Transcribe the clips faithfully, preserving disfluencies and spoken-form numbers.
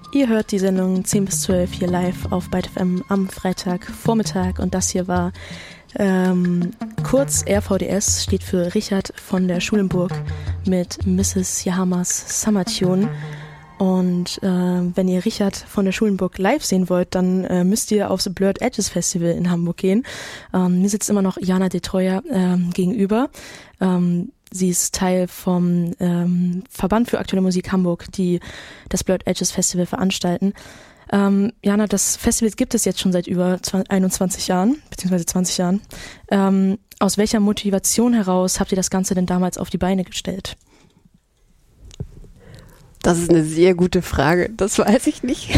Ihr hört die Sendung zehn bis zwölf hier live auf Byte F M am Freitagvormittag und das hier war ähm, kurz R V D S, steht für Richard von der Schulenburg mit Misses Yahamas Summer Tune. Und äh, wenn ihr Richard von der Schulenburg live sehen wollt, dann äh, müsst ihr aufs Blurred Edges Festival in Hamburg gehen. Ähm, mir sitzt immer noch Jana de Troyer ähm, gegenüber. Ähm, sie ist Teil vom ähm, Verband für aktuelle Musik Hamburg, die das Blurred Edges Festival veranstalten. Ähm, Jana, das Festival gibt es jetzt schon seit über einundzwanzig Jahren, beziehungsweise zwanzig Jahren. Ähm, aus welcher Motivation heraus habt ihr das Ganze denn damals auf die Beine gestellt? Das ist eine sehr gute Frage. Das weiß ich nicht.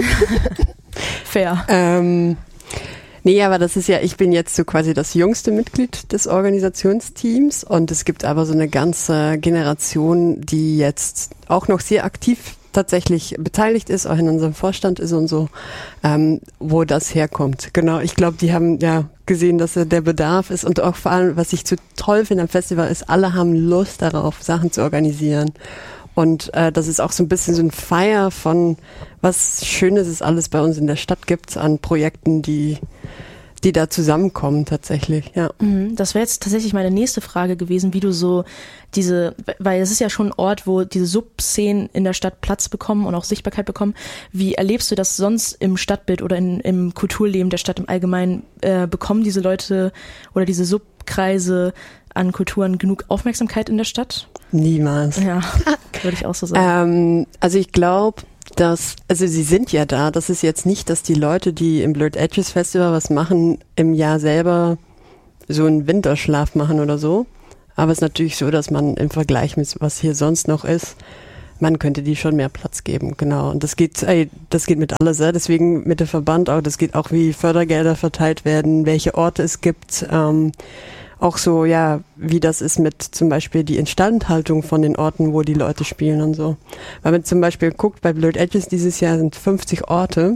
Fair. ähm, nee, aber das ist ja, ich bin jetzt so quasi das jüngste Mitglied des Organisationsteams und es gibt aber so eine ganze Generation, die jetzt auch noch sehr aktiv tatsächlich beteiligt ist, auch in unserem Vorstand ist und so, ähm, wo das herkommt. Genau, ich glaube, die haben ja gesehen, dass der Bedarf ist und auch vor allem, was ich so toll finde am Festival ist, alle haben Lust darauf, Sachen zu organisieren. Und äh, das ist auch so ein bisschen so ein Feier von, was Schönes es alles bei uns in der Stadt gibt an Projekten, die die da zusammenkommen tatsächlich, ja. Das wäre jetzt tatsächlich meine nächste Frage gewesen, wie du so diese, weil es ist ja schon ein Ort, wo diese Subszenen in der Stadt Platz bekommen und auch Sichtbarkeit bekommen. Wie erlebst du das sonst im Stadtbild oder in, im Kulturleben der Stadt im Allgemeinen? Äh, bekommen diese Leute oder diese Subkreise an Kulturen genug Aufmerksamkeit in der Stadt? Niemals. Ja, würde ich auch so sagen. Ähm, also ich glaube, dass, also sie sind ja da, das ist jetzt nicht, dass die Leute, die im Blurred Edges Festival was machen, im Jahr selber so einen Winterschlaf machen oder so. Aber es ist natürlich so, dass man im Vergleich mit was hier sonst noch ist, man könnte die schon mehr Platz geben, genau. Und das geht, ey, das geht mit alles, ja? Deswegen mit dem Verband auch, das geht auch, wie Fördergelder verteilt werden, welche Orte es gibt, ähm, auch so, ja, wie das ist mit zum Beispiel die Instandhaltung von den Orten, wo die Leute spielen und so. Weil man zum Beispiel guckt, bei Blurred Edges dieses Jahr sind fünfzig Orte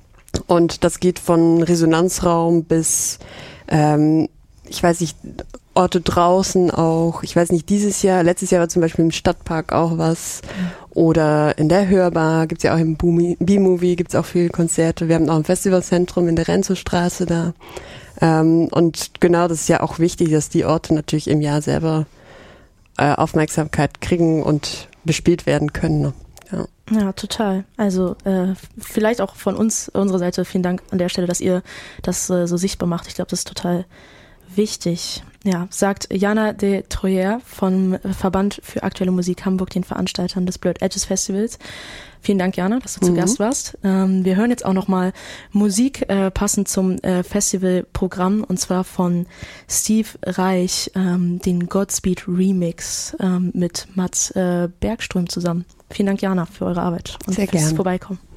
und das geht von Resonanzraum bis, ähm, ich weiß nicht, Orte draußen auch. Ich weiß nicht, dieses Jahr, letztes Jahr war zum Beispiel im Stadtpark auch was oder in der Hörbar gibt's ja auch im B-Movie gibt's auch viele Konzerte. Wir haben auch ein Festivalzentrum in der Renzostraße da. Ähm, und genau, das ist ja auch wichtig, dass die Orte natürlich im Jahr selber äh, Aufmerksamkeit kriegen und bespielt werden können. Ne? Ja. Ja, total. Also äh, vielleicht auch von uns, unserer Seite, vielen Dank an der Stelle, dass ihr das äh, so sichtbar macht. Ich glaube, das ist total wichtig. Ja, sagt Jana de Troyer vom Verband für aktuelle Musik Hamburg, den Veranstaltern des Blurred Edges Festivals. Vielen Dank, Jana, dass du mhm. zu Gast warst. Ähm, wir hören jetzt auch nochmal Musik äh, passend zum äh, Festivalprogramm und zwar von Steve Reich, ähm, den Godspeed Remix ähm, mit Mats äh, Bergström zusammen. Vielen Dank, Jana, für eure Arbeit und Sehr fürs gerne. Vorbeikommen.